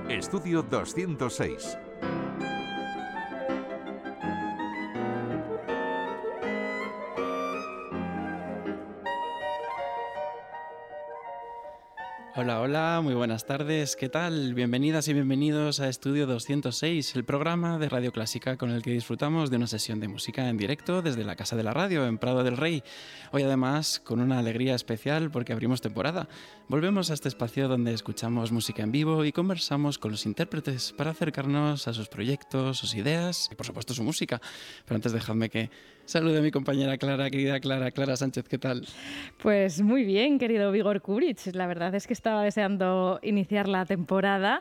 Estudio 206. Hola, hola, muy buenas tardes, ¿qué tal? Bienvenidas y bienvenidos a Estudio 206, el programa de Radio Clásica con el que disfrutamos de una sesión de música en directo desde la Casa de la Radio en Prado del Rey. Hoy además con una alegría especial porque abrimos temporada. Volvemos a este espacio donde escuchamos música en vivo y conversamos con los intérpretes para acercarnos a sus proyectos, sus ideas y por supuesto su música. Pero antes dejadme que salude a mi compañera Clara, querida Clara Sánchez, ¿qué tal? Pues muy bien, querido Vigor Kuric. La verdad es que estaba deseando iniciar la temporada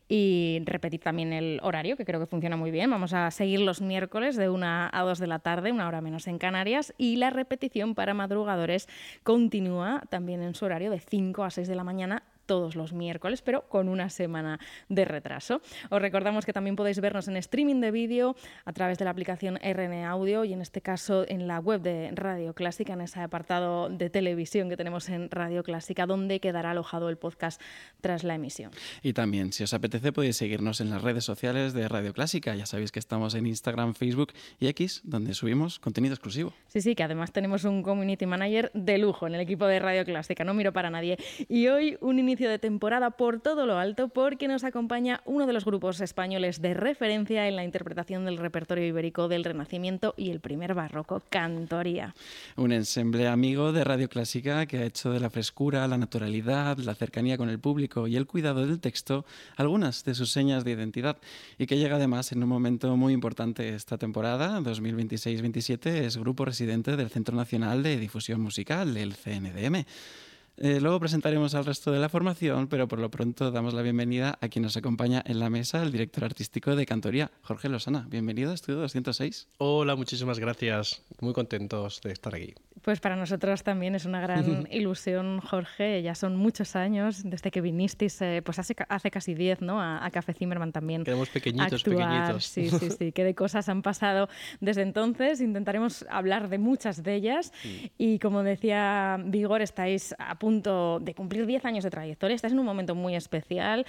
y repetir también el horario, que creo que funciona muy bien. Vamos a seguir los miércoles de 1 a 2 de la tarde, 1 hora menos en Canarias, y la repetición para madrugadores continúa también en su horario de 5 a 6 de la mañana todos los miércoles, pero con una semana de retraso. Os recordamos que también podéis vernos en streaming de vídeo a través de la aplicación RN Audio y en este caso en la web de Radio Clásica, en ese apartado de televisión que tenemos en Radio Clásica, donde quedará alojado el podcast tras la emisión. Y también, si os apetece, podéis seguirnos en las redes sociales de Radio Clásica. Ya sabéis que estamos en Instagram, Facebook y X, donde subimos contenido exclusivo. Sí, que además tenemos un community manager de lujo en el equipo de Radio Clásica, no miro para nadie. Y hoy un inicio de temporada por todo lo alto porque nos acompaña uno de los grupos españoles de referencia en la interpretación del repertorio ibérico del Renacimiento y el primer barroco, Cantoria. Un ensemble amigo de Radio Clásica que ha hecho de la frescura, la naturalidad, la cercanía con el público y el cuidado del texto algunas de sus señas de identidad y que llega además en un momento muy importante esta temporada, 2026-27, es grupo residente del Centro Nacional de Difusión Musical, el CNDM. Luego presentaremos al resto de la formación, pero por lo pronto damos la bienvenida a quien nos acompaña en la mesa, el director artístico de Cantoria, Jorge Losana. Bienvenido a Estudio 206. Hola, muchísimas gracias. Muy contentos de estar aquí. Pues para nosotros también es una gran ilusión, Jorge. Ya son muchos años desde que vinisteis, pues hace casi 10, ¿no? A Café Zimmermann también. Quedamos pequeñitos. Sí, qué de cosas han pasado desde entonces. Intentaremos hablar de muchas de ellas. Y como decía Vigor, estáis a punto de cumplir 10 años de trayectoria. Estáis en un momento muy especial.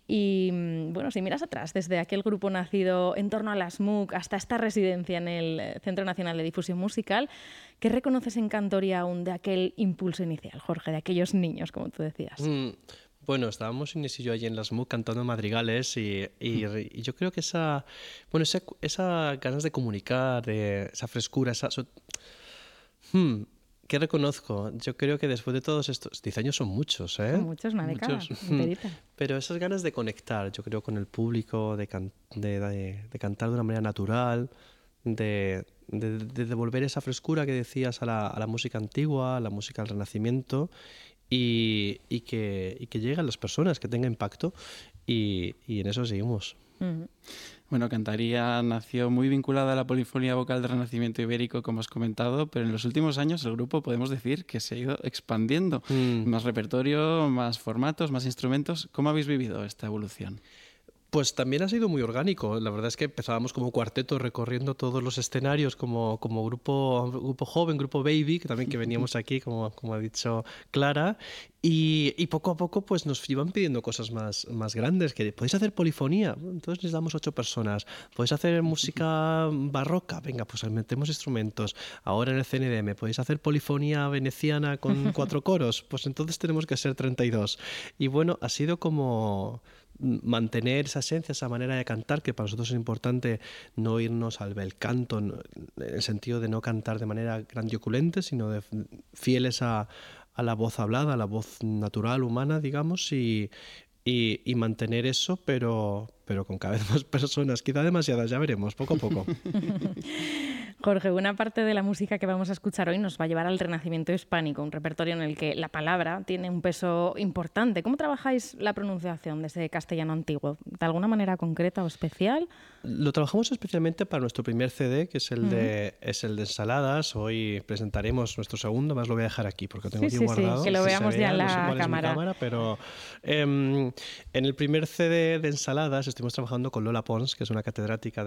Y bueno, si miras atrás, desde aquel grupo nacido en torno a las MUC hasta esta residencia en el Centro Nacional de Difusión Musical, ¿qué reconoces en Cantoria aún de aquel impulso inicial, Jorge, de aquellos niños, como tú decías? Bueno, estábamos Inés y yo allí en las MUC cantando madrigales y yo creo que esa ganas de comunicar, esa frescura, ¿qué reconozco? Yo creo que después de todos estos 10 años son muchos, ¿eh? Son muchos, una década enterita. Pero esas ganas de conectar, yo creo, con el público, de cantar de una manera natural, de devolver esa frescura que decías a la música antigua, a la música del Renacimiento y que llegue a las personas, que tenga impacto y en eso seguimos. Bueno, Cantoria nació muy vinculada a la polifonía vocal del Renacimiento ibérico, como has comentado, pero en los últimos años el grupo podemos decir que se ha ido expandiendo. Más repertorio, más formatos, más instrumentos. ¿Cómo habéis vivido esta evolución? Pues también ha sido muy orgánico. La verdad es que empezábamos como cuarteto recorriendo todos los escenarios como grupo joven, grupo baby, que veníamos aquí, como ha dicho Clara. Y poco a poco pues nos iban pidiendo cosas más grandes, que podéis hacer polifonía, entonces necesitamos 8 personas, podéis hacer música barroca, venga, pues metemos instrumentos. Ahora en el CNDM, podéis hacer polifonía veneciana con 4 coros, pues entonces tenemos que ser 32. Y bueno, ha sido como mantener esa esencia, esa manera de cantar, que para nosotros es importante no irnos al bel canto, en el sentido de no cantar de manera grandilocuente, sino fieles a la voz hablada, a la voz natural, humana, digamos, y mantener eso, pero con cada vez más personas, quizá demasiadas, ya veremos, poco a poco. Jorge, una parte de la música que vamos a escuchar hoy nos va a llevar al Renacimiento hispánico, un repertorio en el que la palabra tiene un peso importante. ¿Cómo trabajáis la pronunciación de ese castellano antiguo? ¿De alguna manera concreta o especial? Lo trabajamos especialmente para nuestro primer CD, que es el de Ensaladas. Hoy presentaremos nuestro segundo, más lo voy a dejar aquí porque lo tengo aquí guardado. Sí, que lo veamos ya en la cámara. Pero en el primer CD de Ensaladas estuvimos trabajando con Lola Pons, que es una catedrática